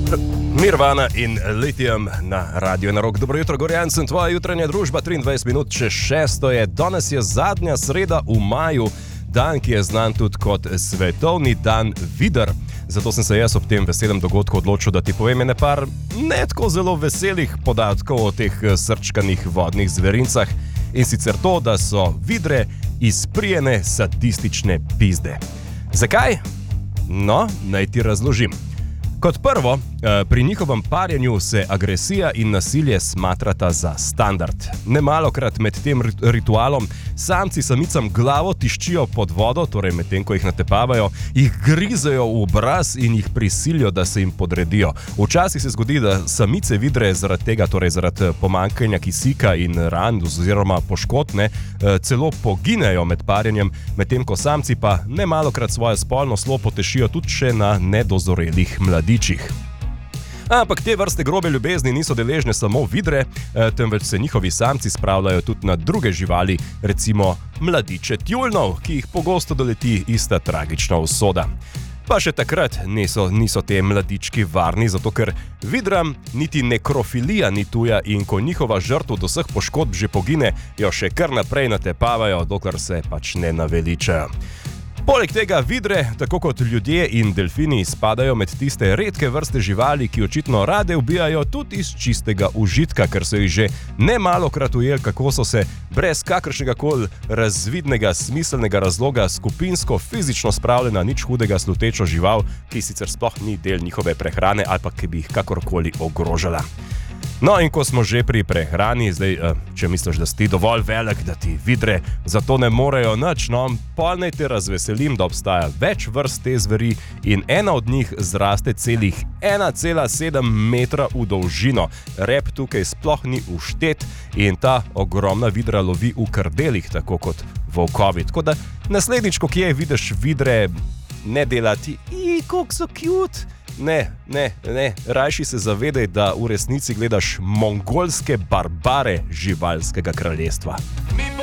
Nirvana in Lithium na Radio na Rock. Dobro jutro, Gorjan, sem tvoja jutranja družba, 23 minut čez 6 je. Danes je zadnja sreda v maju, dan, ki je znan tudi kot svetovni dan vider. Zato sem se jaz ob tem veselem dogodku odločil, da ti povem nekaj ne tako zelo veselih podatkov o teh srčkanih vodnih zverincah. In sicer to, da so vidre izprijene sadistične pizde. Zakaj? No, naj ti razložim. Kot prvo, pri njihovem parjenju se agresija in nasilje smatrata za standard. Nemalokrat med tem ritualom samci samicam glavo tiščijo pod vodo, torej medtem ko jih natepavajo, jih grizejo v obraz in jih prisilijo, da se jim podredijo. Včasih se zgodi, da samice vidre zaradi tega, torej zaradi pomanjkanja kisika in ran oziroma poškodb, celo poginejo med parjenjem, medtem ko samci pa nemalokrat svojo spolno slo potešijo tudi še na nedozorelih mladičih. Ampak te vrste grobe ljubezni niso deležne samo vidre, temveč se njihovi samci spravljajo tudi na druge živali, recimo mladiče tjulnov, ki jih pogosto doleti ista tragična usoda. Pa še takrat niso te mladički varni, zato ker vidram niti nekrofilija ni tuja in ko njihova žrtev do vseh poškodb že pogine, jo še kar naprej natepavajo, dokler se pač ne naveličajo. Poleg tega vidre, tako kot ljudje in delfini, spadajo med tiste redke vrste živali, ki očitno rade ubijajo tudi iz čistega užitka, ker so jih že nemalokrat ujeli, kako so se brez kakršnega koli razvidnega, smiselnega razloga skupinsko fizično spravili na nič hudega slutečo žival, ki sicer sploh ni del njihove prehrane ali pa ki bi jih kakorkoli ogrožala. No, in ko smo že pri prehrani, zdaj, če misliš, da si dovolj velik, da ti vidre zato ne morejo nič, no, pol naj te razveselim, da obstaja več vrst te zveri in ena od njih zraste celih 1,7 metra v dolžino. Rep tukaj sploh ni vštet in ta ogromna vidra lovi v krdelih, tako kot volkovi. Tako da naslednjič, ko kje vidiš vidre, ne delati, koliko so cute. Ne, rajši se zavedaj, da v resnici gledaš mongolske barbare živalskega kraljestva.